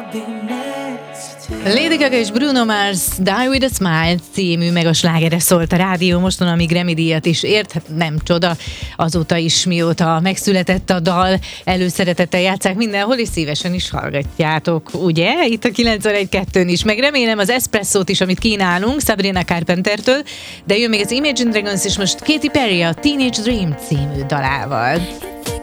Lady Gaga és Bruno Mars Die With A Smile című meg a slágere szólt a rádió moston, amíg Grammy-díjat is ért, hát nem csoda, azóta is mióta megszületett a dal, előszeretettel játsszák mindenhol, és szívesen is hallgatjátok, ugye? Itt a 91.2-n is, meg remélem az Espresszót is, amit kínálunk Sabrina Carpentertől, de jön még az Imagine Dragons, és most Katy Perry a Teenage Dream című dalával.